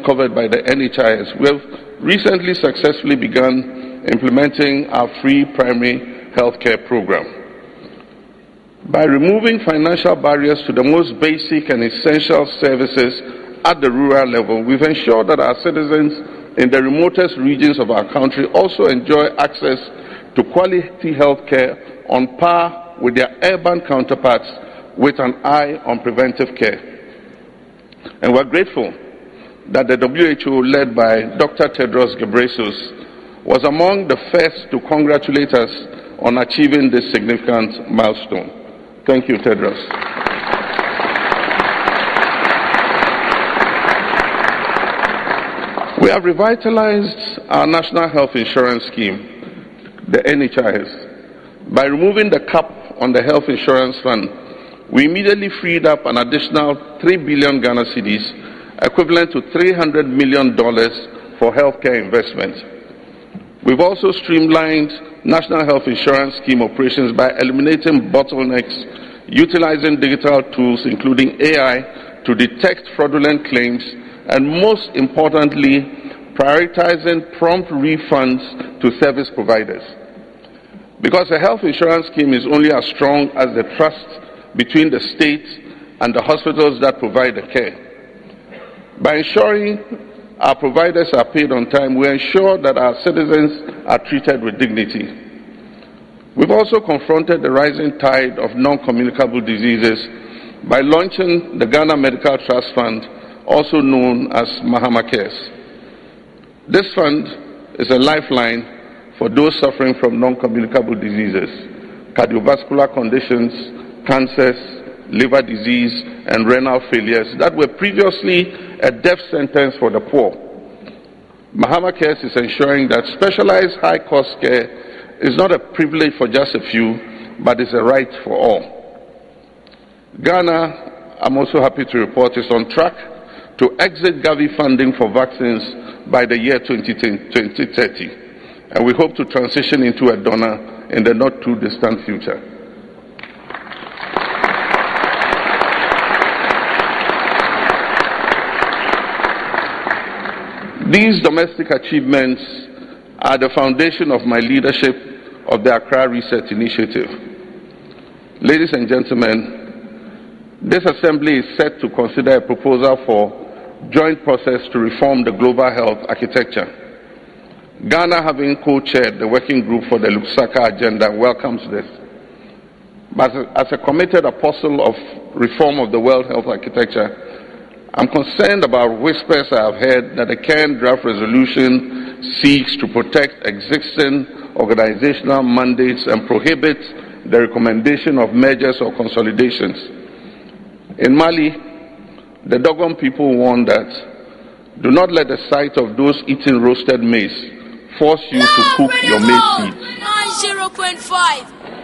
covered by the NHIS. We have recently successfully begun implementing our free primary healthcare program. By removing financial barriers to the most basic and essential services at the rural level, we've ensured that our citizens in the remotest regions of our country also enjoy access to quality healthcare on par with their urban counterparts, with an eye on preventive care. And we're grateful that the WHO, led by Dr. Tedros Ghebreyesus, was among the first to congratulate us on achieving this significant milestone. Thank you, Tedros. We have revitalized our National Health Insurance Scheme, the NHIS. By removing the cap on the Health Insurance Fund, we immediately freed up an additional 3 billion Ghana cedis, equivalent to $300 million for healthcare investment. We've also streamlined National Health Insurance Scheme operations by eliminating bottlenecks, utilizing digital tools, including AI, to detect fraudulent claims, and most importantly, prioritizing prompt refunds to service providers. Because a health insurance scheme is only as strong as the trust between the state and the hospitals that provide the care. By ensuring our providers are paid on time, we ensure that our citizens are treated with dignity. We've also confronted the rising tide of non-communicable diseases by launching the Ghana Medical Trust Fund, also known as Mahama Cares. This fund is a lifeline for those suffering from non-communicable diseases, cardiovascular conditions, cancers, liver disease, and renal failures that were previously a death sentence for the poor. Mahama Cares is ensuring that specialized high-cost care is not a privilege for just a few, but is a right for all. Ghana, I'm also happy to report, is on track to exit Gavi funding for vaccines by the year 2030, and we hope to transition into a donor in the not too distant future. These domestic achievements are the foundation of my leadership of the Accra Reset Initiative. Ladies and gentlemen, this assembly is set to consider a proposal for joint process to reform the global health architecture. Ghana, having co-chaired the working group for the Lusaka agenda, welcomes this. But as a committed apostle of reform of the world health architecture, I'm concerned about whispers I have heard that the Cairn draft resolution seeks to protect existing organizational mandates and prohibits the recommendation of mergers or consolidations. In Mali, the Dogon people warn that do not let the sight of those eating roasted maize force you to cook your maize seeds. 90.5.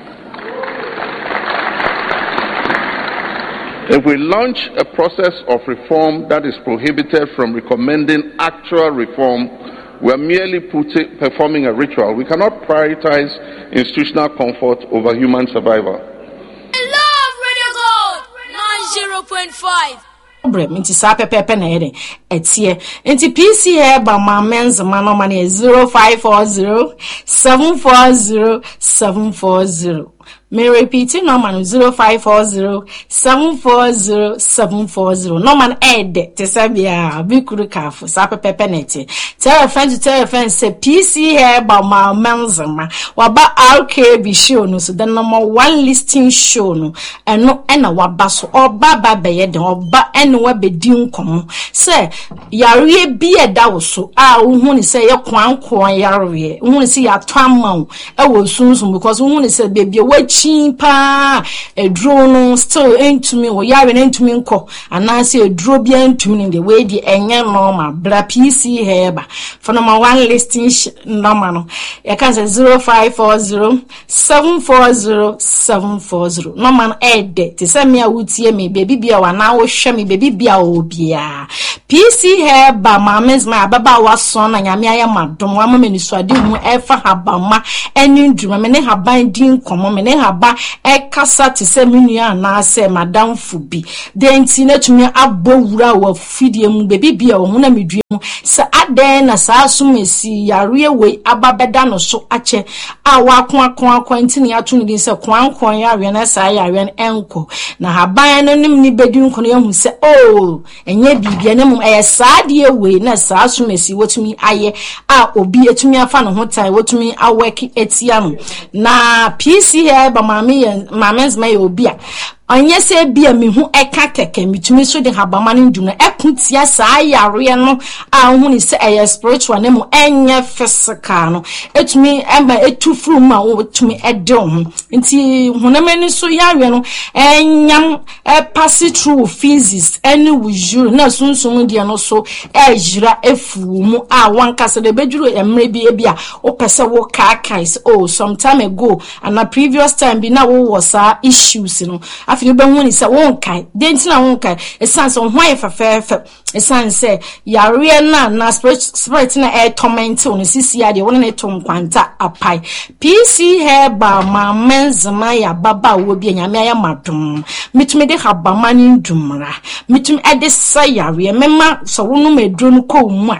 If we launch a process of reform that is prohibited from recommending actual reform, we are merely performing a ritual. We cannot prioritize institutional comfort over human survival. Love Radio Gold 90.5. Minti sa pepe na ede etie nti PC ba ma men's man no money 0540 740 740. Me repeat no man 0540 740 740. No man ede te sabia bikuru kafu sa pepe na ete. Tell a friend say PC ba ma men's man waba RKB show no so the number one listing show no eno na waba so oba baba ye de oba no be din komo say yare bi eda wo so a wo hu ni say ye kwankwan yare wo hu say ya twamma e wo sunsun because wo hu ni say baby we chin pa edro no still entumi wo yare na entumi nko ana say edro bi entumi the way the enye normal bra PC heba for number one listing number no you can say 0540 740 740 no man ede te say me awutie me baby bia wa na wo hwe me baby bia obia PC heba mames ma baba waso na nyame aye madom wa mama ni suade hu efa habama eni nduma me ne haban din komo me ne aba ekasa te se menua na se madam fubi denti na tumi abowura wa fidie mu bebi bia wo na medue mu se aden na sa asumesi yare we ababeda no so ache awa kon ntini ato ni se kon yare na sa yare enko na haban no nim ni bedi nkono yahu se enye bibia ne mum saade we na sa asumesi wotumi aye a obi etumi afa no hotai wotumi aweki etia no na PC here ba mamens my obi a onye se bia mehu eka keke mitumi so de habama no ndum na ekutia saa yare no a hu ni se spiritual ne mu enye physical no etumi emba etufuru ma wotumi ede ho nti hunamani so yare no enyam pass through physics any wujuru na sunsun de no so ejira efu mu a wankasa de beduru emre bi a opese wo kakai some time ago and a previous time bi na wo was issues no afi be hu ni se won kai denti na won kai esanse hwan fafefe esanse yare na spirit na torment on sisi ade won na etom kwanta apai PC heba ma menzema ya baba wo bi nyame aya madum mitumi de haba mani ndumra mitumi ade sayare mema so wonu medro no ko mu a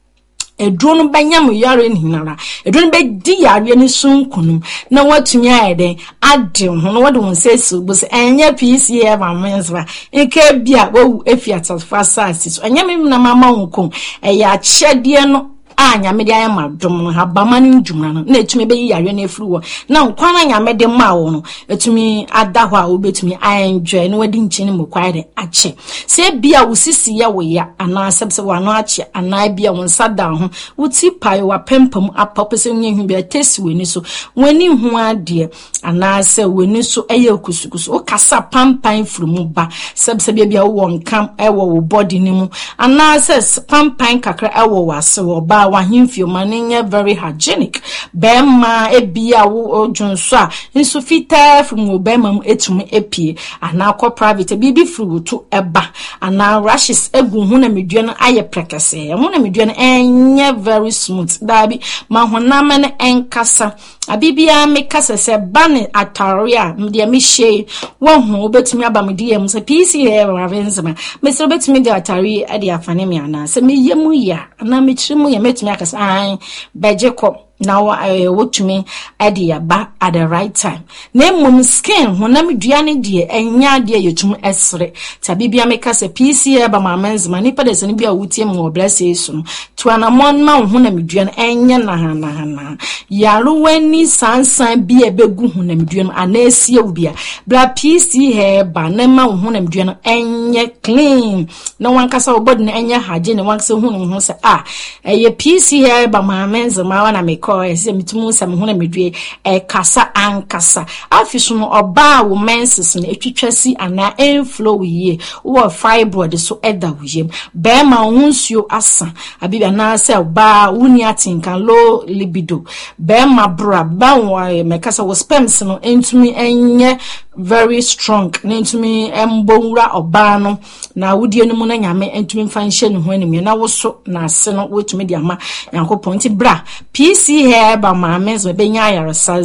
edro no banyam yare ninara edro no be di yare ni sunkunum na watumi ayede ade ho no wode won sesu bo se enye PC e ba mensba nke bia wo efiata fasasi so enye mem na mama wonko ya chede no nyame de ayama dom no habama ni ndwumra no na etumi be yare na efuru wo na nkwana nyame de ma wo no etumi ada ho a obetumi enjoy no wadi nchini mo kwaide ache se bia wo sisi ya wo ya ana sebse wo ano ache ana bia won sada ho wuti pai wa pempam apopese nyehu bia tesi weni so weni hu ade ana se weni so eye kusukusu o kasa pampan furu mu ba sebse bia wo nkam ewo wo body ni mu ana se pampan kakra ewo wase wo ba wahimfio maninye very hygienic bema ebia wo ojunso a nso fita from bema mu etumi epie ana akọ private bibi furu to eba ana rashes egu hu na medua no aye prekese hu na medua no enye very smooth dabi ma honam ne enkasa abibia mekasa se bane ataria mde mi she wo hu obetumi abamde yam se PC e ravenzema me se obetumi de atari e de afane me ana se me yemu ya ana me chirimu ya metumi akasa ai bejeko na wotumi ade ya ba at the right time na mum skin honam duane de enya de yetum esre tabibia mekasa PC e ba mamenzema ni pede se ni bia wutie mu bless yesu to anamon ma honam duane enya na hana yaro wani sansan bi ebegu honam duane anasie ubia bla PC he ba na ma honam duane enye clean na wankasa obod na enya haje ne wankasa honam ho se eye PC he ba mamenzema wana ese mitumu sa me hona medue kasa ankasa afiso no oba wo menses no etwitwasi ana inflow ye wo fibroid so eda wuyem be ma hunsuo asa abibia na se oba wuni atinka low libido be ma bra ba wo mekasa wo sperms no entumi enye very strong n'entumi embonwura oba no na wudie no mu na nyame entumi mfa nhye ne ho anim na wo so na ase no wetumi de ama yankopon ti bra PC here ba maamenzo benya ayaresa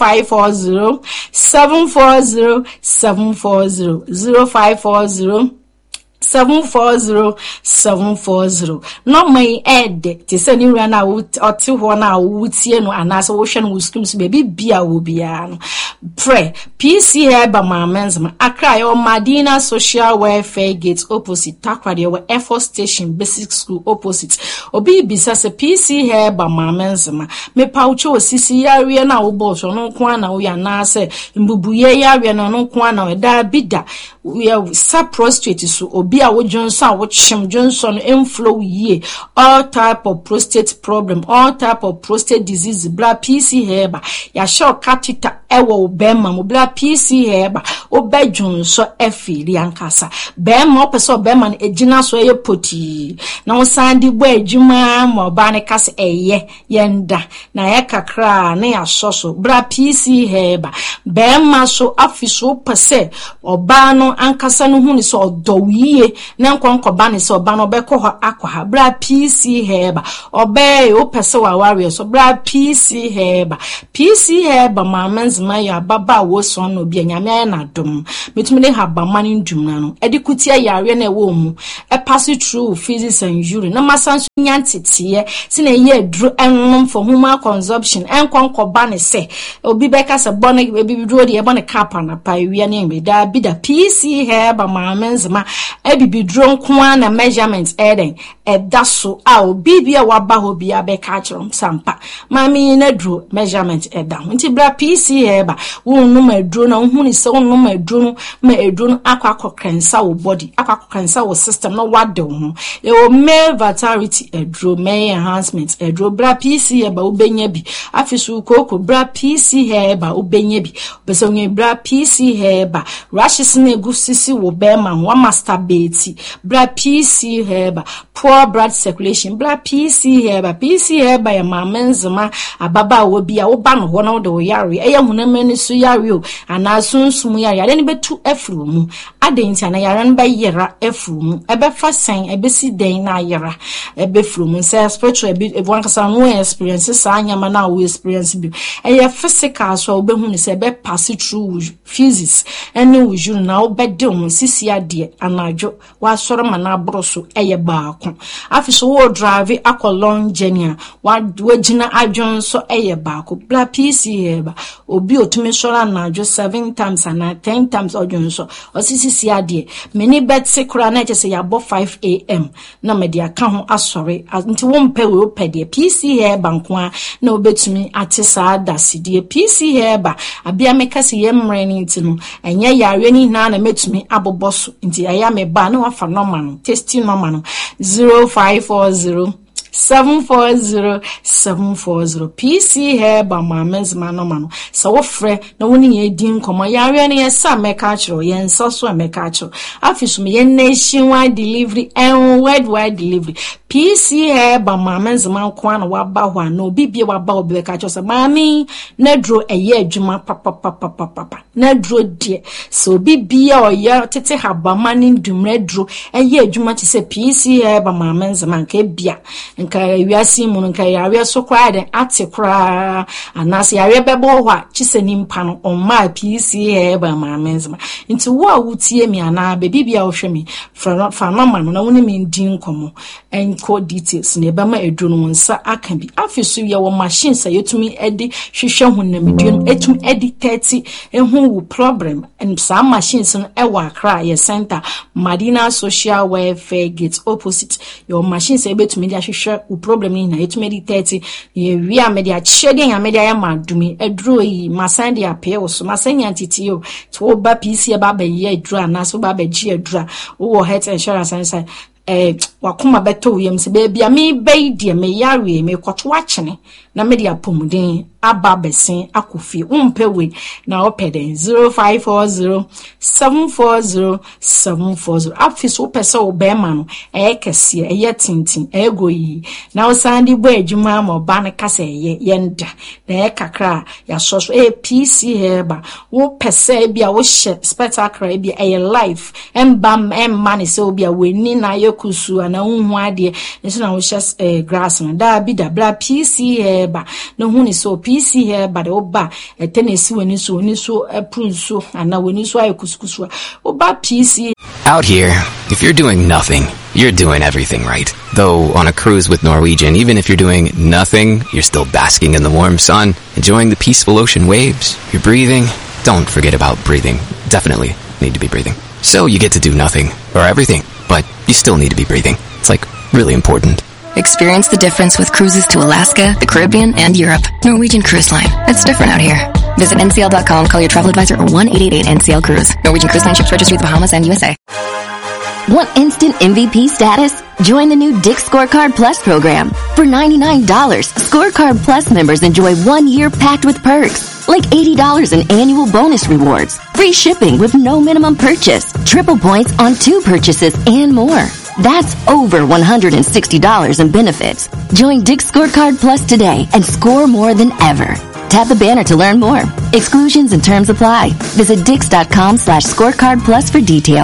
0540 740 740 0540 740 no my ed ti se ni wura na oti ho na wutie no anase wo hwe no wo screams baby bia wo bia no pray PC here ba mamenzma akra yo Madina Social Welfare Gate opposite Takrade wo Air Force Station Basic School opposite obi bisa se PC here ba mamenzma me paucho osisi yare na wo bo so no kwa na wo ya na se mbubuye yare na no kwa na da bida we are prostrate so obi a wo Johnson a wo chim Johnson inflow ye all type of prostate problem all type of prostate disease bla PC heba ya show catheter ewo bema mo bla PC heba oba Johnson efili ankasa bema opeso bema ejina so ye poti na wo sandi bo adwuma mo ba ne kase eye yenda na ye kakra na ya soso bla PC heba bema so afiso pese oba no ankasa no hu ni so odowie na nkonkoba ni so oba no beko ho akwa bra PC heba obe o pese wa warrior so bra PC heba mamenz menzma ya baba wo so no bi anyame ya na dom metumi ne habamani ndumna no edi kutia yare na ewo mu e pass through physics and urine na masanso nyantete se na ye dru ennom for human consumption enkonko ba ne se obi beka se bone ebi dru de e bone kapa na pa wi na enwe da bi da PC hair ba ma menzma ebi bi dru nko na measurement eden edaso a obi bia waba ho bia beka chirom sampa mami na dru measurement eda nti bra PC hair ba wonu ma dru na huni se wonu ma dru ma edru akwa wo body akwa wo system no wade ho e o male vitality edru male enhancement edru bra PC hair ba ubenya bi afisu koko bra PC hair ba ubenya bi beso nwe bra PC hair ba rashes na egusisi wo be ma wa masturbate bra PC hair ba poor blood circulation bra PC hair ba ya mamenzema ababa wo bia wo ba no ho na wo de wo yare e ya hunamani su yare o ana sunsum yare ade ne betu afuru mu ade ntia na yare no ba yera afuru mu e be fa sen e be si den na yera e be furu mu say spiritual e be one kasa no experience sa anyama na wo experience bi e ya physical so wo be hu ni say be pass through physics ene wo juru na wo be de wo sisi ade anajo wa soro ma na abroso e ye baako afiso wo drive akolon journey wa wagina adwon so e ye baako bla PC heba obi otumi soro na jo 7 times and 10 times odwon so osisi ade meni bet sekura na je ya bo 5 am na me de aka ho asore nti wo mpe we opede PC heba nko na obetumi atisa daside PC heba abia mekase ye mre ni nti no enye yare ni na na metumi aboboso nti aya me ba na wafa normal no testing normal no 0540 740 PC hair ba mamenzma no mano so wo frɛ na woni ye din komo yare ne yesa meka chiro ye nso so meka chiro afisum ye nationwide delivery and worldwide delivery PC hair ba mamenzma kwa na waba ho na obi bie waba obi ka chiro so mami na dro eye adwuma papa na dro die so obi bie oya tete haba mani ndumre dro eye adwuma ti se PC hair ba mamenzma nka bia nka wiase mu nka yare so kwa den ate kra anase yare bebo ho a chiseni mpa no omma PC hair ba mamenzma nti wo a wutie mi ana bebi bia wo hwe mi fa mama no na woni mi ndin komo enko details ne ba ma edru no nsa aka bi afiso ye wo machine sa yetumi edi hwehwe honamdie no etumi edi 30 ehu wo problem and some machines no e wa kra ye center Madina Social Welfare Gate opposite your machine say betumi dia hwehwe wo problem ni na yetumi edi 30 ye wi a media chegen ya media ya madumi edru yi masande ape wo so masanya ntiti o to ba PC ba ba ye edru ana so ba ba gi edru wo health insurance and wakuma beto yem se baby me be die me yare me kwoto achene na me dia pomuden aba besen akofi umpewe na opeden 0540 740 740 afis opese obema no kese tintin egoyi na osandi bo adwuma ma oba ne kase yenda na kakra ya soso PC heba wo pese bia wo hye spectacular bia life embam emmane se obia weni na kusu ana unhu ade nso na wo hye grass no da bi da bla PC heba no hu ni so PC heba de oba tenesi weni so prunso ana weni so ayekusukusu oba PC. Out here, if you're doing nothing, you're doing everything right. Though on a cruise with Norwegian, even if you're doing nothing, you're still basking in the warm sun, enjoying the peaceful ocean waves. You're breathing. Don't forget about breathing. Definitely need to be breathing. So you get to do nothing or everything, but you still need to be breathing. It's like really important. Experience the difference with cruises to Alaska, the Caribbean, and Europe. Norwegian Cruise Line. It's different out here. Visit ncl.com, call your travel advisor, or 1-888-NCL-CRUISE. Norwegian Cruise Line ships registry the Bahamas and USA. Want instant MVP status? Join the new Dick's Scorecard Plus program. For $99, Scorecard Plus members enjoy 1 year packed with perks, like $80 in annual bonus rewards, free shipping with no minimum purchase, triple points on 2 purchases, and more. That's over $160 in benefits. Join Dick's Scorecard Plus today and score more than ever. Tap the banner to learn more. Exclusions and terms apply. Visit Dix.com/scorecard plus for details.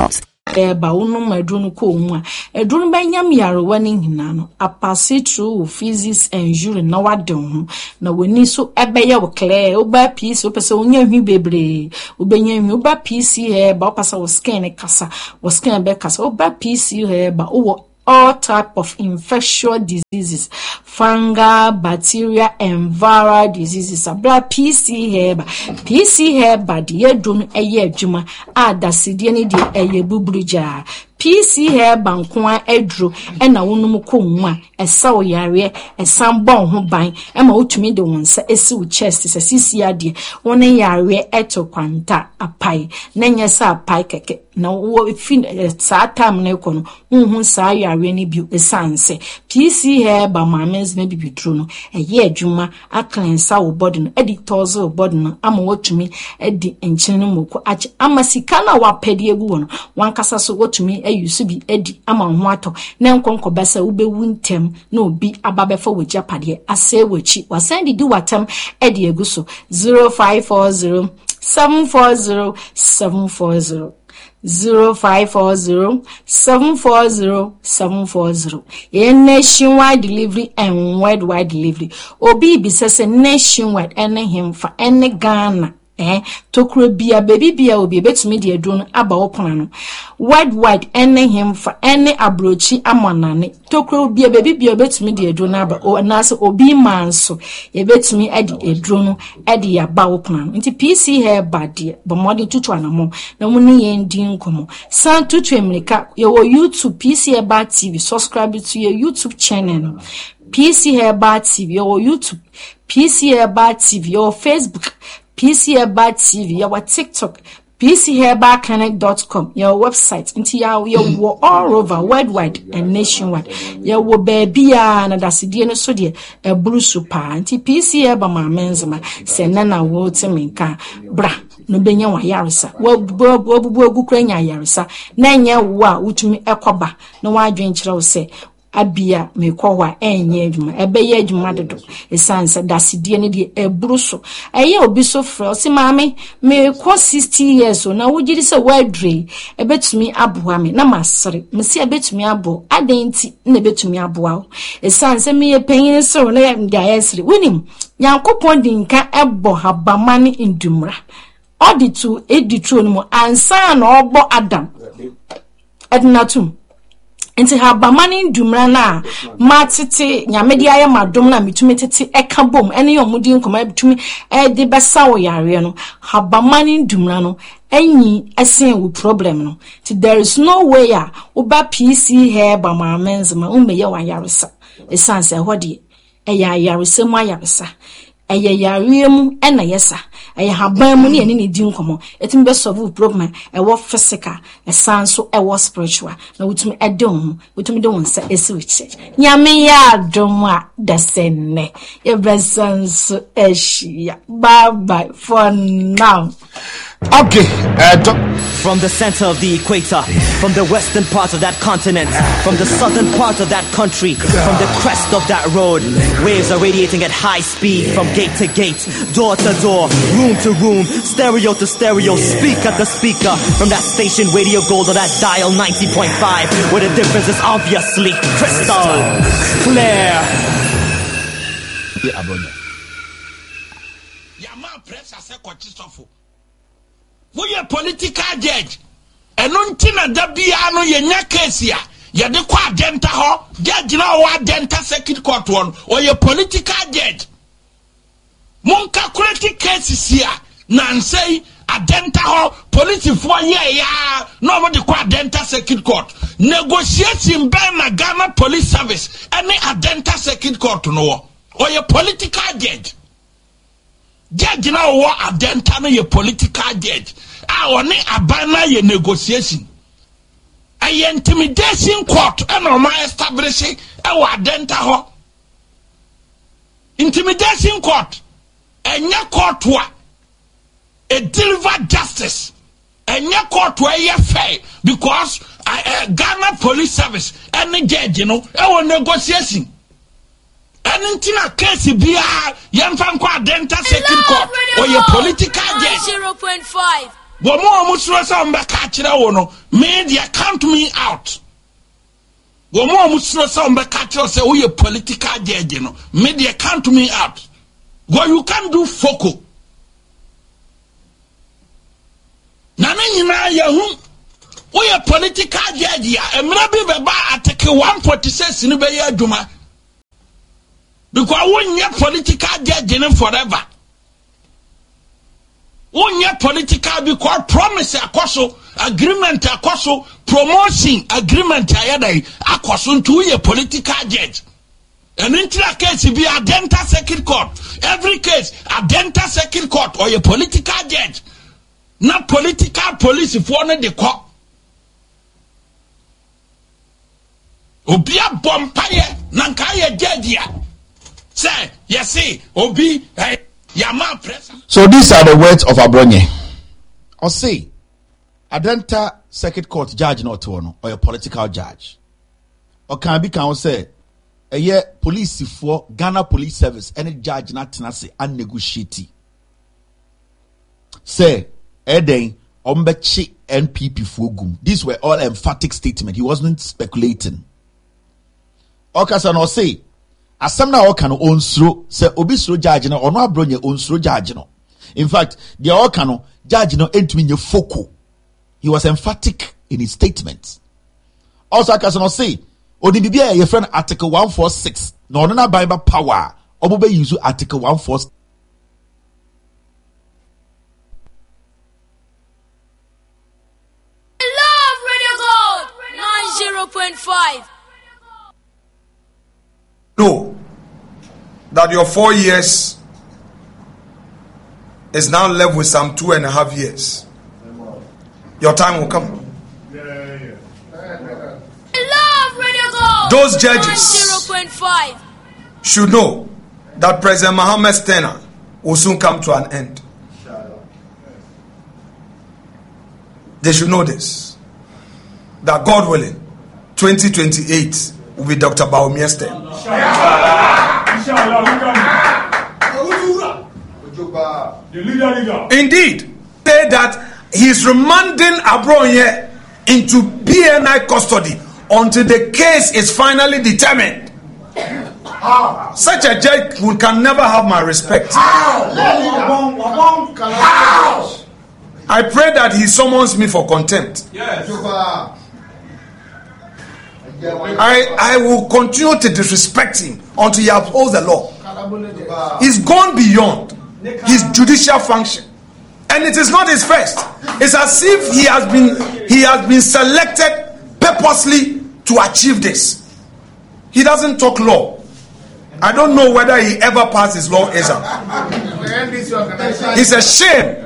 ba unum adunu ko mu a adunu banyam yarewa ne hina no apase through physics and urine na wade ho na wani so ebeye wo clear oba PC opese onya hwi bebre obenya hwi oba PC he ba opasa wo skin kasa wo skin be kasa oba PC he ba wo all type of infectious diseases, fungal, bacteria, and viral diseases. Abra PC herba. PC herba di yedun eye juma ada sidieni di eye bubrija. PC herba nkwa edro ena wonum komwa esa wo yare esam bon ho ban ema otumi de wonsa esi wo chest se sisi ade woni yare eto kwanta apai na nyesa apai keke na wo fin sa time na ekono hu sa yare ni bi esanse PC herba mamens na bibidro no eye adwuma aklensa wo body no editors wo body no ama wotumi edi enchine moko ache ama sika na wapede egu wono wankasa so wotumi ayusu bi edi ama ho ato na nkonko besa ubewu ntem na obi ababefa woji apade ase wachi wasan di watam edi egu so 0540 740 740 0540 740 740 nationwide delivery and worldwide delivery obi bi sese nationwide ene himfa ene Ghana tokro bia baby bia obi betumi de adun aba opona no worldwide ene himfa ene abrochi amanane tokro bia baby bia betumi de adun aba o anase obi manso ye betumi adi adun adi ya ba opona no nti PC hair bad bo modern tutu anamo na muni ye ndin komo san tutu emrika ye wo YouTube PC hair bad TV subscribe to your YouTube channel PC hair bad TV or YouTube PC hair bad TV or Facebook PC Herba TV, your TikTok, PCHerbaConnect.com, your website, into your all over, worldwide and nationwide. Your baby and that's the DNA so dear, a blue super, anti PC Herba Menzama, Senana Woteminka, Bra, no Benya Yarisa, Wobu Krenya Yarisa, Nanya wa, Utumi Equaba, no wide drink say. Abia me kwa enye adwuma ebeye adwuma dodo esanse dasidie ne de ebruso eye obi so frɛ se maame me kwa 60 years na wogiri se wadre ebetumi aboa me na masere me se ebetumi abo adenti na ebetumi aboa esanse me ye panyin so na ya ndayesere winim yankopon dinka ebo habamane indumra auditu editro no mo ansa na obo Adam ednatum Enti habamani ndumra na matete nyamedi aye madom na mitumi tete eka bom ene yomudi nkoma bitumi de besa wo yare no habamani ndumra no enyi esen wo problem no ti there is no way a oba PC herba mamenzema umeye wa yaresa esanse hode eya yaresa mu ayaresa eya yaremu ena yesa eya haban mu ne ene ne di nkomo etim be solve problem e wo physical esanso e wo spiritual na wutumi edom wutumi de wonsa esiwiche nyame ya domwa dasenne ye besanso eshia bye bye for now. Okay, from the center of the equator, from the western part of that continent, from the southern part of that country, from the crest of that road, waves are radiating at high speed from gate to gate, door to door, room to room, stereo to stereo, speaker to speaker, from that station Radio Gold or that dial 90.5, where the difference is obviously crystal clear. We a political judge. And untina dabia no yenya case ya. Ya de kwa denta ho. Judge na wa denta circuit court one. Or your political judge. Mon calculate cases here. Nansei a denta ho. Police for ya. No mo de kwa denta circuit court. Negotiating by na Ghana Police Service. Any a denta circuit court no. Or your political judge. Judge now wa adenta no ye political judge. Oni abana ye negotiation. A intimidation court and ma establishing a wa adenta ho. Intimidation court. Enya court wa a deliver justice. Enya court wa ye fair because Ghana Police Service any judge you know e negotiation. Anything case bia yemfa kwa denta second court or your political judge 0.5 Womo musrosa mbeka kire wo no, media count me out. Womo musrosa mbeka kire say we a political judge no, media count me out. Go you can do foco. Na nyina ya hu we a political judge ya emra bi beba atake 146 ni be ya adwuma. Because we need political judge forever. Onye political because promise akoso agreement akoso promotion agreement ayadai akoso ntu ye political judge. And in that case be a Delta Circuit Court. Every case a Delta Circuit Court or a political judge. Not political police if one the court. Obia bompaye nankaya judge ya. Say yes see obi So these are the words of Abronye. Or say, Adenta Circuit Court judge not one or a political judge. Or can be can say a year police for Ghana Police Service any judge not tenase and negotiate. Say Eden Ombechi NPP Fogum. These were all emphatic statements. He wasn't speculating. Okasan or say asem na o kan on sro se obi sro judge no ono abronye on sro judge no. In fact, the o kan no judge no entumi nye foco. He was emphatic in his statements. Also akaso no say odi bibia ye friend article 146 na ono na Bible power obo be use article 146. Love Radio God 90.5. Know that your 4 years is now left with some 2.5 years. Your time will come. Love Radio God. Those judges 90.5 should know that President Mohammed's tenure will soon come to an end. They should know this. That God willing, 2028 will be Dr. Bawumia's term. Indeed, say that he is remanding Abronye into BNI custody until the case is finally determined. Such a judge can never have my respect. I pray that he summons me for contempt. Yes. I will continue to disrespect him until he upholds the law. He's gone beyond his judicial function, and it is not his first. It's as if he has been selected purposely to achieve this. He doesn't talk law. I don't know whether he ever passed his law exam. It's a shame.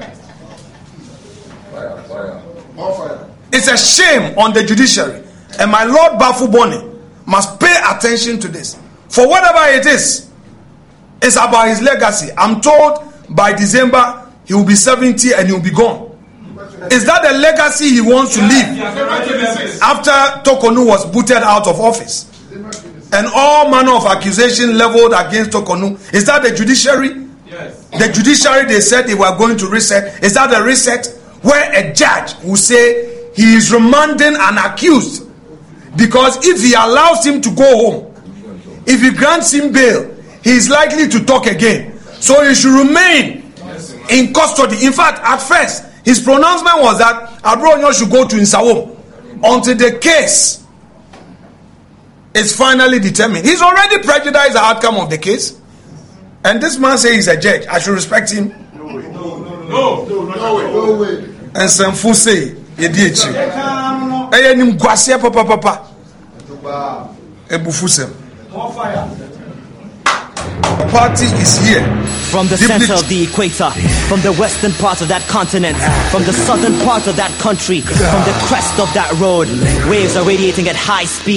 It's a shame on the judiciary. And my Lord Bafuboni must pay attention to this. For whatever it is, it's about his legacy. I'm told by December he will be 70 and he will be gone. Is that the legacy he wants to leave after Tokonu was booted out of office? And all manner of accusation leveled against Tokonu. Is that the judiciary? Yes. The judiciary, they said they were going to reset. Is that the reset? Where a judge will say he is remanding an accused. Because if he allows him to go home, if he grants him bail, he is likely to talk again. So he should remain in custody. In fact, at first, his pronouncement was that Abronye should go to Nsawam until the case is finally determined. He's already prejudiced the outcome of the case. And this man says he's a judge. I should respect him. No way. And Sanfu say, party is here. From the center of the equator, from the western part of that continent, from the southern part of that country, from the crest of that road, waves are radiating at high speed.